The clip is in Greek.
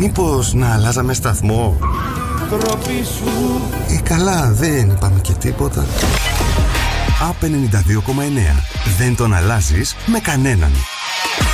Μήπως να αλλάζαμε σταθμό? Καλά, δεν είπαμε και τίποτα. A52,9. Δεν τον αλλάζεις με κανέναν.